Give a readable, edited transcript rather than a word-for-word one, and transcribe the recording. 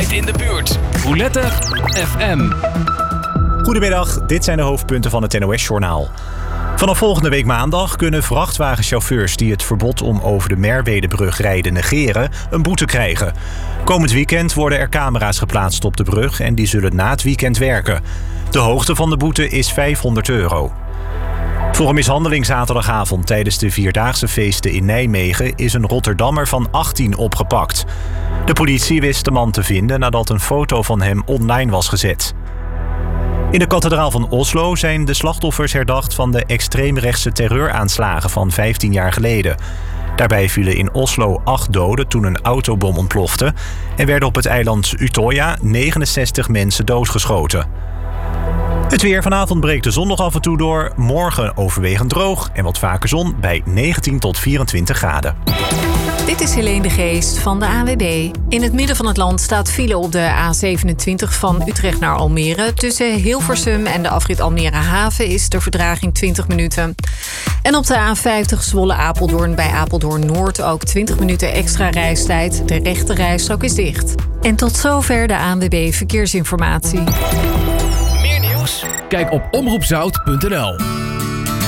altijd in de buurt. Roulette FM. Goedemiddag, dit zijn de hoofdpunten van het NOS-journaal. Vanaf volgende week maandag kunnen vrachtwagenchauffeurs die het verbod om over de Merwedebrug rijden negeren een boete krijgen. Komend weekend worden er camera's geplaatst op de brug en die zullen na het weekend werken. De hoogte van de boete is €500. Voor een mishandeling zaterdagavond tijdens de Vierdaagse feesten in Nijmegen is een Rotterdammer van 18 opgepakt. De politie wist de man te vinden nadat een foto van hem online was gezet. In de kathedraal van Oslo zijn de slachtoffers herdacht van de extreemrechtse terreuraanslagen van 15 jaar geleden. Daarbij vielen in Oslo 8 doden toen een autobom ontplofte en werden op het eiland Utøya 69 mensen doodgeschoten. Het weer: vanavond breekt de zon nog af en toe door. Morgen overwegend droog en wat vaker zon bij 19 tot 24 graden. Dit is Helene de Geest van de ANWB. In het midden van het land staat file op de A27 van Utrecht naar Almere. Tussen Hilversum en de afrit Almere Haven is de vertraging 20 minuten. En op de A50 Zwolle-Apeldoorn bij Apeldoorn Noord ook 20 minuten extra reistijd. De rechte rijstrook is dicht. En tot zover de ANWB Verkeersinformatie. Meer nieuws? Kijk op omroepzout.nl.